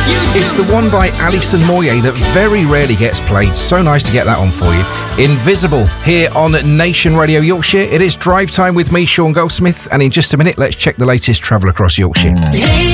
It's the one by Alison Moyet that very rarely gets played. So nice to get that on for you. Invisible, here on Nation Radio Yorkshire. It is Drive Time with me, Sean Goldsmith, and in just a minute, let's check the latest travel across Yorkshire.